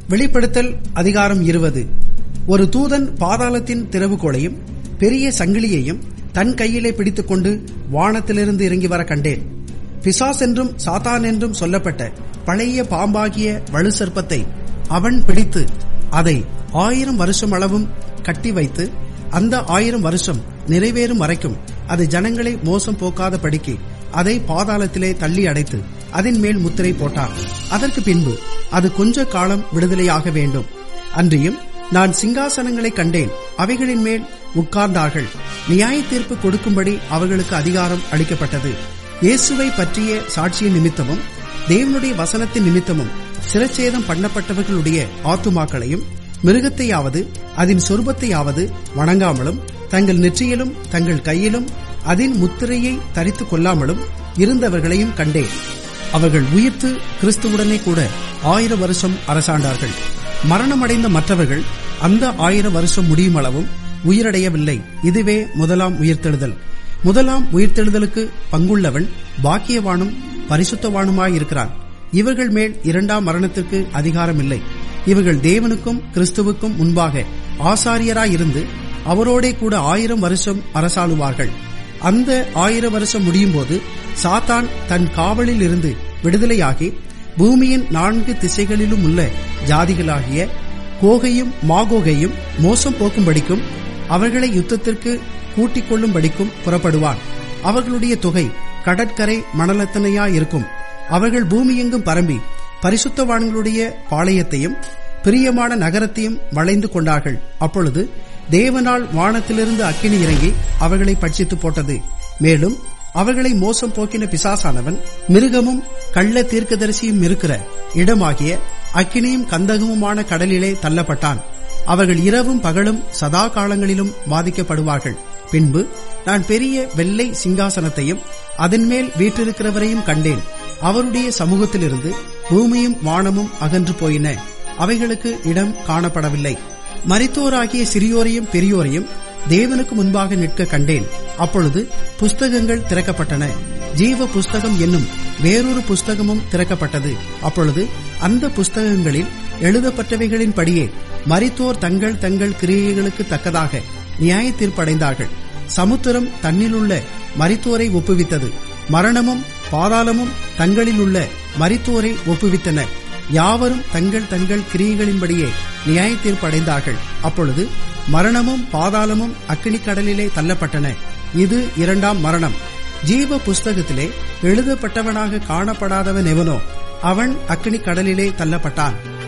வெளிப்படுத்தல் அதிகாரம் 20. ஒரு தூதன் பாதாளத்தின் திறவுகோலையும் பெரிய சங்கிலியையும் தன் கையிலே பிடித்துக் கொண்டு வானத்திலிருந்து இறங்கி வர கண்டேன். பிசாஸ் என்றும் சாத்தான் என்றும் சொல்லப்பட்ட பழைய பாம்பாகிய வலு சர்ப்பத்தை அவன் பிடித்து அதை 1000 வருஷம் அளவும் கட்டி வைத்து, அந்த 1000 வருஷம் நிறைவேறும் வரைக்கும் அது ஜனங்களை மோசம் போக்காத படிக்கு அதை பாதாளத்திலே தள்ளி அடைத்து அதன் மேல் முத்திரை போட்டார். அதற்கு பின்பு அது கொஞ்ச காலம் விடுதலையாக வேண்டும். அன்றியும் நான் சிங்காசனங்களை கண்டேன், அவைகளின் மேல் உட்கார்ந்தார்கள். நியாய தீர்ப்பு கொடுக்கும்படி அவர்களுக்கு அதிகாரம் அளிக்கப்பட்டது. இயேசுவை பற்றிய சாட்சியின் நிமித்தமும் தேவனுடைய வசனத்தின் நிமித்தமும் சிரச்சேதம் பண்ணப்பட்டவர்களுடைய ஆத்துமாக்களையும் மிருகத்தையாவது அதன் சொரூபத்தையாவது வணங்காமலும் தங்கள் நெற்றியிலும் தங்கள் கையிலும் அதன் முத்திரையை தரித்துக் கொள்ளாமலும் இருந்தவர்களையும் கண்டேன். அவர்கள் உயிர்த்து கிறிஸ்துவுடனே கூட 1000 வருஷம் அரசாண்டார்கள். மரணமடைந்த மற்றவர்கள் அந்த 1000 வருஷம் முடியுமளவும் உயிரடையவில்லை. இதுவே முதலாம் உயிர்த்தெழுதல். முதலாம் உயிர்த்தெழுதலுக்கு பங்குள்ளவன் பாக்கியவானும் பரிசுத்தவானுமாயிருக்கிறான். இவர்கள் மேல் இரண்டாம் மரணத்திற்கு அதிகாரம் இல்லை. இவர்கள் தேவனுக்கும் கிறிஸ்துவுக்கும் முன்பாக ஆசாரியராயிருந்து அவரோடே கூட 1000 வருஷம் அரசாளுவார்கள். அந்த 1000 வருஷம் முடியும் போது சாத்தான் தன் காவலில் இருந்து விடுதலையாகி பூமியின் 4 திசைகளிலும் உள்ள ஜாதிகளாகிய கோகையும் மாகோகையும் மோசம் போக்கும்படிக்கும் அவர்களை யுத்தத்திற்கு கூட்டிக் கொள்ளும்படிக்கும் புறப்படுவான். அவர்களுடைய தொகை கடற்கரை மணலத்தனையாயிருக்கும். அவர்கள் பூமியெங்கும் பரம்பி பரிசுத்தவான்களுடைய பாளையத்தையும் பிரியமான நகரத்தையும் வளைந்து கொண்டார்கள். அப்பொழுது தேவனால் வானத்திலிருந்து அக்கினி இறங்கி அவர்களை பட்சித்து போட்டது. மேலும் அவர்களை மோசம் போக்கின பிசாசானவன் மிருகமும் கள்ள தீர்க்கதரிசியும் இருக்கிற இடமாகிய அக்கினியும் கந்தகமுமான கடலிலே தள்ளப்பட்டான். அவர்கள் இரவும் பகலும் சதா காலங்களிலும் பாதிக்கப்படுவார்கள். பின்பு நான் பெரிய வெள்ளை சிங்காசனத்தையும் அதன் மேல் வீற்றிருக்கிறவரையும் கண்டேன். அவருடைய சமூகத்திலிருந்து பூமியும் வானமும் அகன்று போயின. அவைகளுக்கு இடம் காணப்படவில்லை. மரித்தோராகிய சிறியோரையும் பெரியோரையும் தேவனுக்கு முன்பாக நிற்க கண்டேன். அப்பொழுது புஸ்தகங்கள் திறக்கப்பட்டன. ஜீவ புஸ்தகம் என்னும் வேறொரு புஸ்தகமும் திறக்கப்பட்டது. அப்பொழுது அந்த புஸ்தகங்களில் எழுதப்பட்டவைகளின் படியே மரித்தோர் தங்கள் தங்கள் கிரியைகளுக்கு தக்கதாக நியாய தீர்ப்படைந்தார்கள். சமுத்திரம் தன்னிலுள்ள மரித்தோரை ஒப்புவித்தது. மரணமும் பாதாளமும் தங்களில் உள்ள மரித்தோரை ஒப்புவித்தன. யாவரும் தங்கள் தங்கள் கிரியைகளின்படியே நியாய தீர்ப்பு அடைந்தார்கள். அப்பொழுது மரணமும் பாதாளமும் அக்கினி கடலிலே தள்ளப்பட்டன. இது இரண்டாம் மரணம். ஜீவ புஸ்தகத்திலே எழுதப்பட்டவனாக காணப்படாதவன் எவனோ அவன் அக்கினி கடலிலே தள்ளப்பட்டான்.